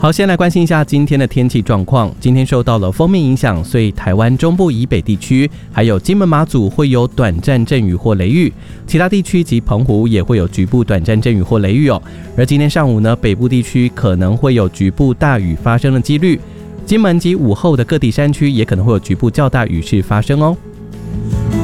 好，先来关心一下今天的天气状况。今天受到了锋面影响，所以台湾中部以北地区还有金门马祖会有短暂阵雨或雷雨，其他地区及澎湖也会有局部短暂阵雨或雷雨哦。而今天上午呢，北部地区可能会有局部大雨发生的几率，金门及午后的各地山区也可能会有局部较大雨势发生哦。